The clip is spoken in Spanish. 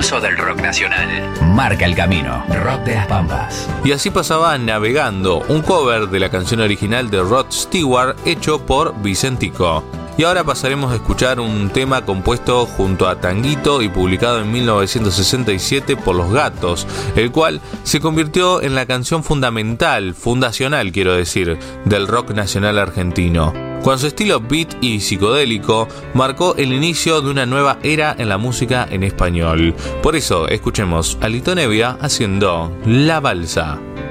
pulso del rock nacional. Marca el camino. Rock de las Pampas. Y así pasaba Navegando, un cover de la canción original de Rod Stewart hecho por Vicentico. Y ahora pasaremos a escuchar un tema compuesto junto a Tanguito y publicado en 1967 por Los Gatos, el cual se convirtió en la canción fundacional quiero decir, del rock nacional argentino. Con su estilo beat y psicodélico, marcó el inicio de una nueva era en la música en español. Por eso, escuchemos a Lito Nebbia haciendo La Balsa.